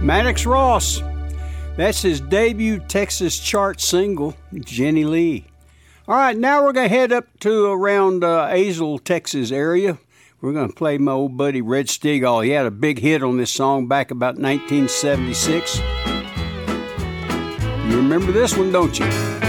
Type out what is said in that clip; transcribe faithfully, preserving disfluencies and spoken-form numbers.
Maddox Ross. That's his debut Texas chart single, Jenny Lee. All right, now we're going to head up to around uh, Azle, Texas area. We're going to play my old buddy Red Steagall. He had a big hit on this song back about nineteen seventy-six. You remember this one, don't you?